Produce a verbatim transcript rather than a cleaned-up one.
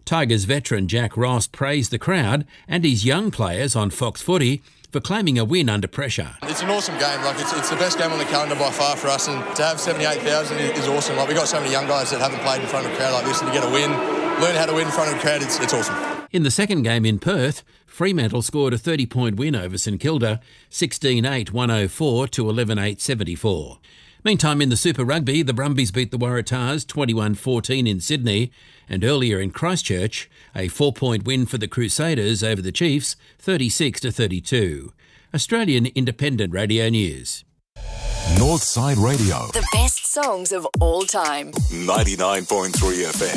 Tigers veteran Jack Ross praised the crowd and his young players on Fox Footy for claiming a win under pressure. It's an awesome game. Like it's, it's the best game on the calendar by far for us, and to have seventy-eight thousand is awesome. Like we've got so many young guys that haven't played in front of a crowd like this, and to get a win, learn how to win in front of a crowd, it's, it's awesome. In the second game in Perth, Fremantle scored a thirty-point win over St Kilda, sixteen eight one oh four to eleven eight seventy-four. Meantime, in the Super Rugby, the Brumbies beat the Waratahs twenty-one fourteen in Sydney, and earlier in Christchurch, a four-point win for the Crusaders over the Chiefs, thirty-six to thirty-two. Australian Independent Radio News. Northside Radio. The best songs of all time. ninety-nine point three F M.